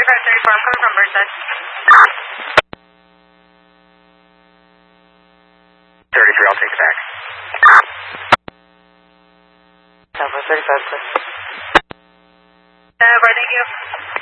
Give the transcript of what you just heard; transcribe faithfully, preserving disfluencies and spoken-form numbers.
thirty-five thirty-four, I'm coming from Burnside. thirty-three, I'll take it back. Alpha thirty-five, clear. Uh, thank you.